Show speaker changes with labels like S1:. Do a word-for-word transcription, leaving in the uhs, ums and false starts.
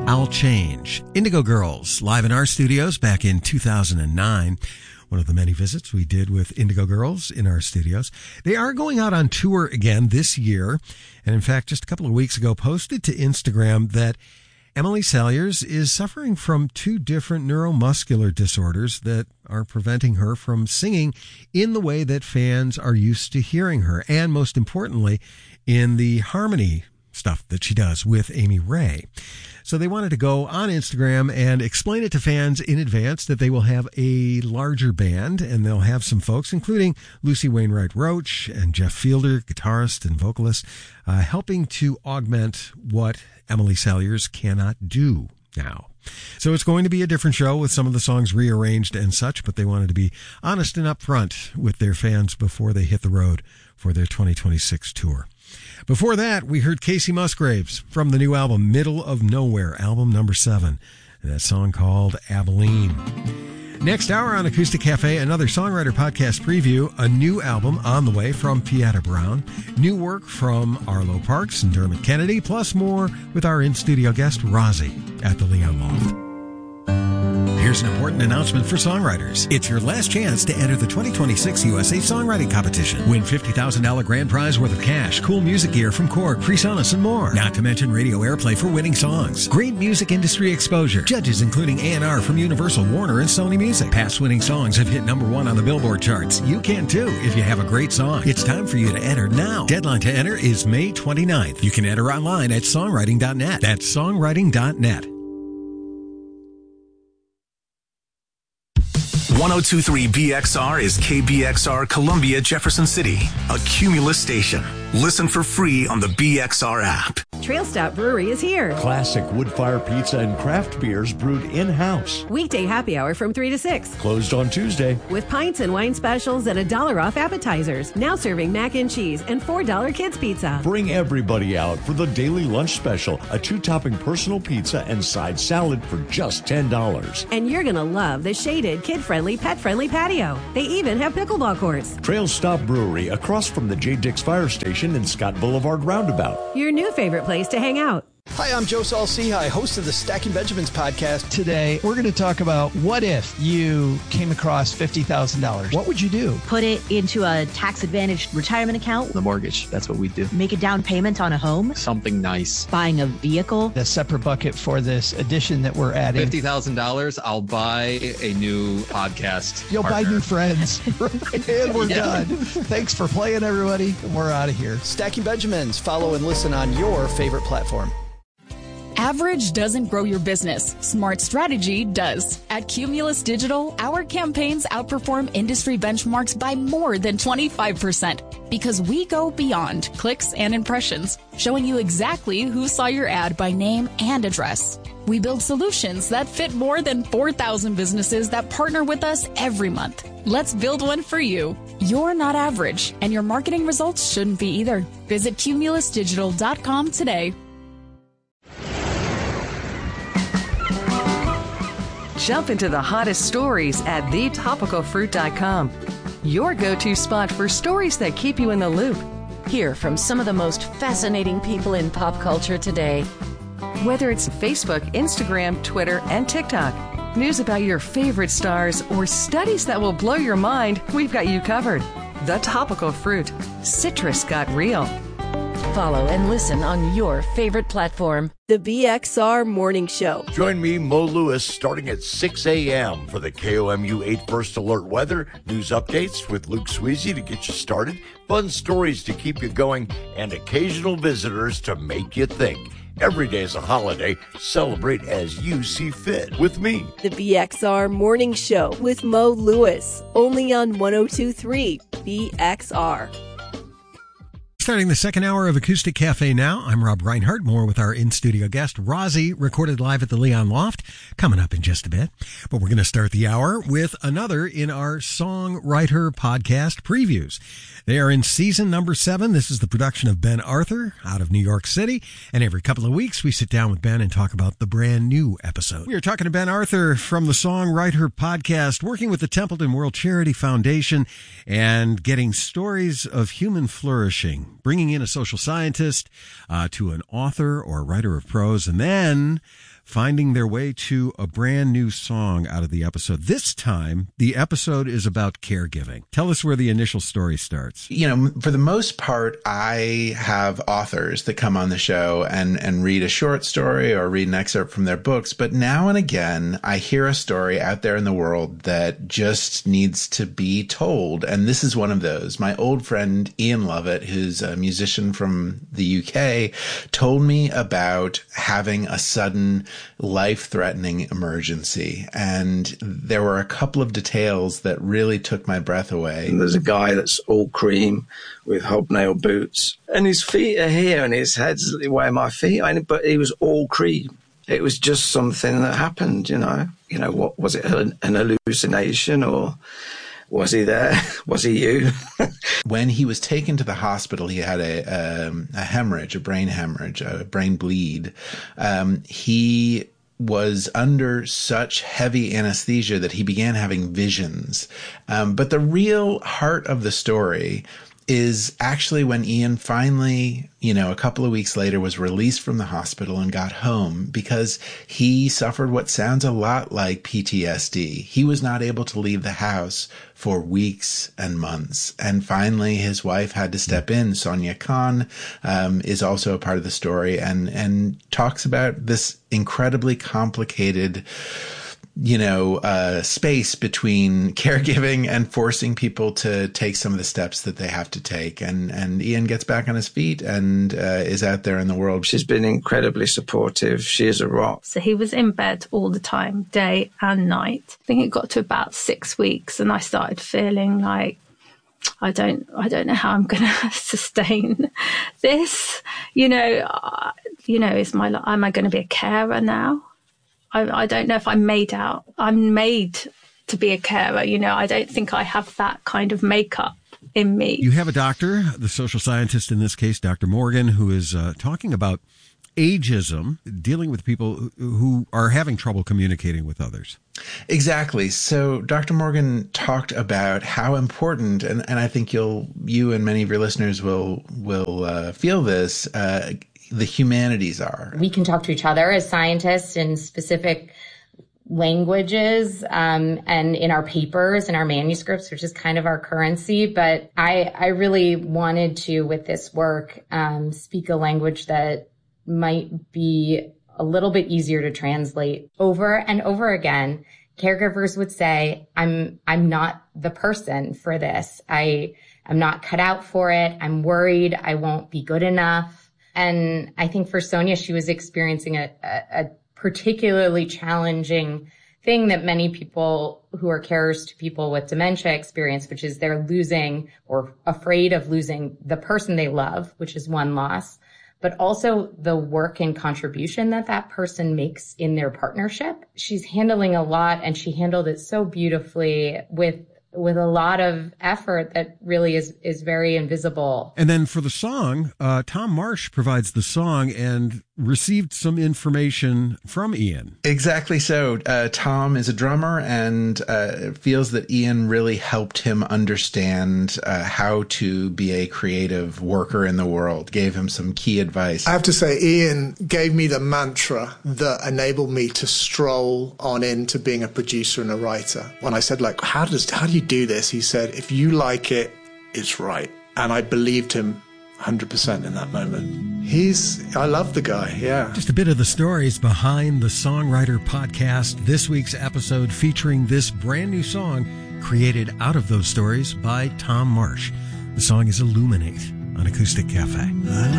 S1: I'll Change. Indigo Girls, live in our studios back in two thousand nine. One of the many visits we did with Indigo Girls in our studios. They are going out on tour again this year. And in fact, just a couple of weeks ago, posted to Instagram that Emily Saliers is suffering from two different neuromuscular disorders that are preventing her from singing in the way that fans are used to hearing her. And most importantly, in the harmony stuff that she does with Amy Ray. So they wanted to go on Instagram and explain it to fans in advance that they will have a larger band, and they'll have some folks, including Lucy Wainwright Roach and Jeff Fielder, guitarist and vocalist, uh, helping to augment what Emily Saliers cannot do now. So it's going to be a different show with some of the songs rearranged and such, but they wanted to be honest and upfront with their fans before they hit the road for their twenty twenty-six tour. Before that, we heard Casey Musgraves from the new album, Middle of Nowhere, album number seven, and that song called Abilene. Next hour on Acoustic Cafe, another Songwriter Podcast preview, a new album on the way from Pieta Brown, new work from Arlo Parks and Dermot Kennedy, plus more with our in-studio guest, Rozzy, at the Leon Loft. Here's an important announcement for songwriters. It's your last chance to enter the twenty twenty-six U S A Songwriting Competition. Win fifty thousand dollars grand prize worth of cash, cool music gear from Korg, PreSonus, and more. Not to mention radio airplay for winning songs. Great music industry exposure. Judges including A and R from Universal, Warner, and Sony Music. Past winning songs have hit number one on the Billboard charts. You can too if you have a great song. It's time for you to enter now. Deadline to enter is May twenty-ninth. You can enter online at songwriting dot net. That's songwriting dot net.
S2: one oh two point three B X R is K B X R Columbia, Jefferson City, a Cumulus station. Listen for free on the B X R app.
S3: Trail Stop Brewery is here.
S4: Classic wood-fire pizza and craft beers brewed in-house.
S3: Weekday happy hour from three to six.
S4: Closed on Tuesday.
S3: With pints and wine specials and a dollar off appetizers. Now serving mac and cheese and four dollar kids pizza.
S4: Bring everybody out for the daily lunch special, a two-topping personal pizza and side salad for just ten dollars.
S3: And you're going to love the shaded, kid-friendly, pet-friendly patio. They even have pickleball courts.
S4: Trail Stop Brewery, across from the J. Dix Fire Station in Scott Boulevard Roundabout.
S3: Your new favorite place to hang out.
S5: Hi, I'm Joe Saul-Sehy, host of the Stacking Benjamins podcast.
S6: Today, we're going to talk about what if you came across fifty thousand dollars? What would you do?
S7: Put it into a tax-advantaged retirement account.
S8: The mortgage, that's what we do.
S7: Make a down payment on a home.
S8: Something nice.
S7: Buying a vehicle.
S6: The separate bucket for this edition that we're adding.
S8: fifty thousand dollars, I'll buy a new podcast
S6: You'll
S8: partner.
S6: buy new friends. And we're
S8: Yeah.
S6: done. Thanks for playing, everybody. And we're out of here.
S5: Stacking Benjamins. Follow and listen on your favorite platform.
S9: Average doesn't grow your business. Smart strategy does. At Cumulus Digital, our campaigns outperform industry benchmarks by more than twenty-five percent because we go beyond clicks and impressions, showing you exactly who saw your ad by name and address. We build solutions that fit more than four thousand businesses that partner with us every month. Let's build one for you. You're not average, and your marketing results shouldn't be either. Visit cumulus digital dot com today.
S10: Jump into the hottest stories at the topical fruit dot com. Your go-to spot for stories that keep you in the loop.
S11: Hear from some of the most fascinating people in pop culture today.
S10: Whether it's Facebook, Instagram, Twitter, and TikTok, news about your favorite stars, or studies that will blow your mind, we've got you covered. The Topical Fruit. Citrus got real.
S11: Follow and listen on your favorite platform.
S12: The B X R Morning Show.
S13: Join me, Mo Lewis, starting at six a.m. for the K O M U eight First Alert weather, news updates with Luke Sweezy to get you started, fun stories to keep you going, and occasional visitors to make you think. Every day is a holiday. Celebrate as you see fit with me.
S12: The B X R Morning Show with Mo Lewis. Only on one oh two point three B X R.
S1: Starting the second hour of Acoustic Cafe now, I'm Rob Reinhardt, more with our in-studio guest, Rozzy, recorded live at the Leon Loft, coming up in just a bit. But we're going to start the hour with another in our Songwriter Podcast previews. They are in season number seven. This is the production of Ben Arthur out of New York City. And every couple of weeks, we sit down with Ben and talk about the brand new episode. We are talking to Ben Arthur from the Songwriter Podcast, working with the Templeton World Charity Foundation and getting stories of human flourishing, bringing in a social scientist uh, to an author or writer of prose, and then finding their way to a brand new song out of the episode. This time, the episode is about caregiving. Tell us where the initial story starts.
S14: You know, for the most part, I have authors that come on the show and, and read a short story or read an excerpt from their books. But now and again, I hear a story out there in the world that just needs to be told. And this is one of those. My old friend Ian Lovett, who's a musician from the U K, told me about having a sudden life-threatening emergency. And there were a couple of details that really took my breath away.
S15: And there's a guy that's all cream with hobnail boots, and his feet are here and his head's where my feet are, but he was all cream. It was just something that happened, you know. You know, what was it, an, an hallucination, or was he there? Was he you?
S14: When he was taken to the hospital, he had a, um, a hemorrhage, a brain hemorrhage, a brain bleed. Um, he was under such heavy anesthesia that he began having visions. Um, but the real heart of the story is actually when Ian finally, you know, a couple of weeks later was released from the hospital and got home, because he suffered what sounds a lot like P T S D. He was not able to leave the house for weeks and months. And finally, his wife had to step in. Sonia Khan um, is also a part of the story and, and talks about this incredibly complicated, you know, uh, space between caregiving and forcing people to take some of the steps that they have to take. And, and Ian gets back on his feet and uh, is out there in the world.
S15: She's been incredibly supportive. She is a rock.
S16: So he was in bed all the time, day and night. I think it got to about six weeks and I started feeling like, I don't, I don't know how I'm going to sustain this. You know, uh, you know, is my, am I going to be a carer now? I, I don't know if I'm made out. I'm made to be a carer. You know, I don't think I have that kind of makeup in me.
S1: You have a doctor, the social scientist in this case, Doctor Morgan, who is uh, talking about ageism, dealing with people who are having trouble communicating with others.
S14: Exactly. So Doctor Morgan talked about how important, and, and I think you'll, you and many of your listeners will, will uh, feel this, uh, the humanities are.
S17: We can talk to each other as scientists in specific languages um, and in our papers and our manuscripts, which is kind of our currency. But I, I really wanted to, with this work, um, speak a language that might be a little bit easier to translate. Over and over again, caregivers would say, I'm, I'm not the person for this. I am not cut out for it. I'm worried I won't be good enough. And I think for Sonia, she was experiencing a, a, a particularly challenging thing that many people who are carers to people with dementia experience, which is they're losing or afraid of losing the person they love, which is one loss, but also the work and contribution that that person makes in their partnership. She's handling a lot, and she handled it so beautifully with with a lot of effort that really is, is very invisible.
S1: And then for the song, uh, Tom Marsh provides the song and received some information from Ian.
S14: Exactly so. Uh, Tom is a drummer and uh, feels that Ian really helped him understand uh, how to be a creative worker in the world, gave him some key advice.
S18: I have to say, Ian gave me the mantra that enabled me to stroll on into being a producer and a writer. When I said, like, how does, how do you do this? He said, if you like it, it's right. And I believed him one hundred percent in that moment. He's, I love the guy, yeah.
S1: Just a bit of the stories behind the Songwriter Podcast. This week's episode featuring this brand new song created out of those stories by Tom Marsh. The song is Illuminate on Acoustic Cafe.